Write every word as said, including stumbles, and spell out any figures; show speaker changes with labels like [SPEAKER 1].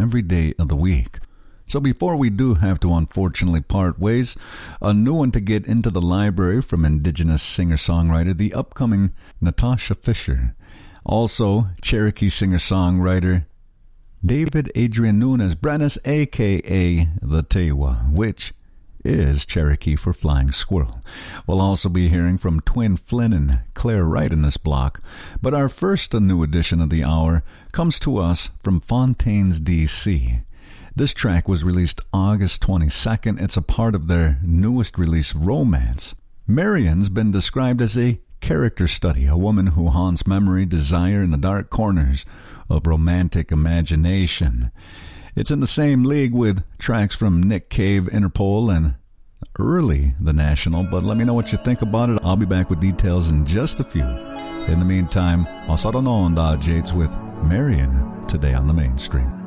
[SPEAKER 1] every day of the week. So before we do have to unfortunately part ways, a new one to get into the library from Indigenous singer-songwriter, the upcoming Natasha Fisher. Also, Cherokee singer-songwriter David Adrian Nunes Brenes, a k a. the Tewa, which is Cherokee for flying squirrel. We'll also be hearing from Twin Flynn and Claire Wright in this block, but our first new edition of the hour comes to us from Fontaines, D C This track was released August twenty-second. It's a part of their newest release, Romance. Marion's been described as a character study, a woman who haunts memory, desire, in the dark corners of romantic imagination. It's in the same league with tracks from Nick Cave, Interpol, and early The National, but let me know what you think about it. I'll be back with details in just a few. In the meantime, Osado no Onda Jates with Marion today on the Mainstream.